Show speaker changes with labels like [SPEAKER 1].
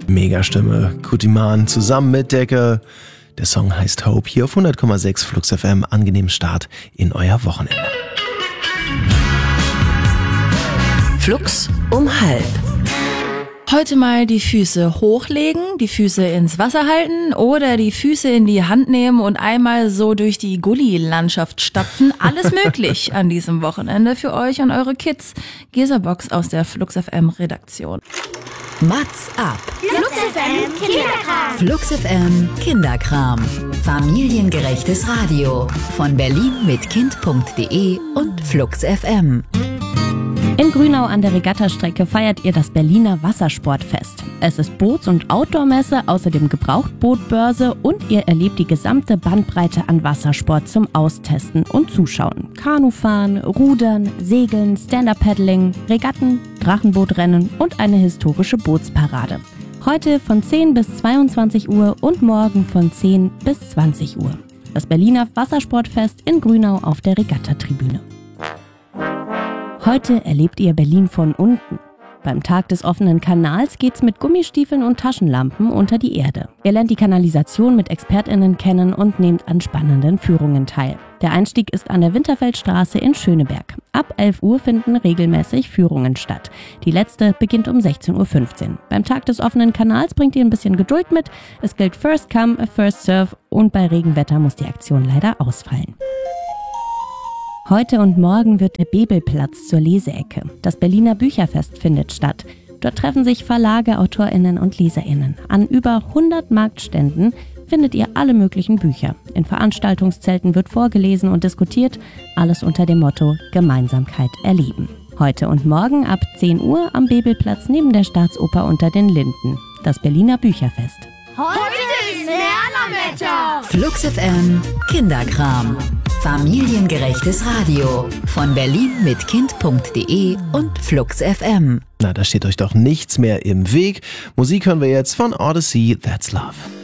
[SPEAKER 1] Megastimme, Kutiman zusammen mit Decke. Der Song heißt Hope, hier auf 100,6 Flux FM. Angenehmen Start in euer Wochenende.
[SPEAKER 2] Flux um 12:30.
[SPEAKER 3] Heute mal die Füße hochlegen, die Füße ins Wasser halten oder die Füße in die Hand nehmen und einmal so durch die Gully-Landschaft stapfen. Alles möglich an diesem Wochenende für euch und eure Kids. Gesa-Box aus der Flux FM Redaktion.
[SPEAKER 2] Mats ab.
[SPEAKER 4] Flux FM Kinderkram.
[SPEAKER 2] Flux FM Kinderkram. Familiengerechtes Radio. Von Berlin mit Kind.de und Flux FM.
[SPEAKER 5] In Grünau an der Regattastrecke feiert ihr das Berliner Wassersportfest. Es ist Boots- und Outdoor-Messe, außerdem Gebrauchtbootbörse und ihr erlebt die gesamte Bandbreite an Wassersport zum Austesten und Zuschauen. Kanufahren, Rudern, Segeln, Stand-Up-Paddling, Regatten, Drachenbootrennen und eine historische Bootsparade. Heute von 10 bis 22 Uhr und morgen von 10 bis 20 Uhr. Das Berliner Wassersportfest in Grünau auf der Regattatribüne. Heute erlebt ihr Berlin von unten. Beim Tag des offenen Kanals geht's mit Gummistiefeln und Taschenlampen unter die Erde. Ihr lernt die Kanalisation mit ExpertInnen kennen und nehmt an spannenden Führungen teil. Der Einstieg ist an der Winterfeldstraße in Schöneberg. Ab 11 Uhr finden regelmäßig Führungen statt. Die letzte beginnt um 16:15 Uhr. Beim Tag des offenen Kanals bringt ihr ein bisschen Geduld mit. Es gilt First Come, First Serve und bei Regenwetter muss die Aktion leider ausfallen. Heute und morgen wird der Bebelplatz zur Leseecke. Das Berliner Bücherfest findet statt. Dort treffen sich Verlage, AutorInnen und LeserInnen. An über 100 Marktständen findet ihr alle möglichen Bücher. In Veranstaltungszelten wird vorgelesen und diskutiert. Alles unter dem Motto Gemeinsamkeit erleben. Heute und morgen ab 10 Uhr am Bebelplatz neben der Staatsoper unter den Linden. Das Berliner Bücherfest.
[SPEAKER 4] Heute ist Merlerwetter.
[SPEAKER 2] Flux FM Kinderkram. Familiengerechtes Radio. Von Berlin mit Kind.de und Flux FM.
[SPEAKER 1] Na, da steht euch doch nichts mehr im Weg. Musik hören wir jetzt von Odyssey, That's Love.